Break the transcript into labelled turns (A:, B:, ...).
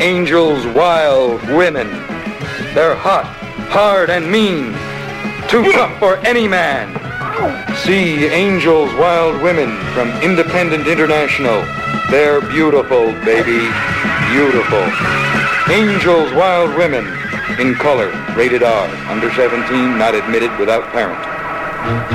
A: Angels Wild Women. They're hot, hard, and mean. Too tough for any man. See Angels Wild Women from Independent International. They're beautiful, baby. Beautiful. Angels Wild Women. In color. Rated R. Under 17. Not admitted without parent.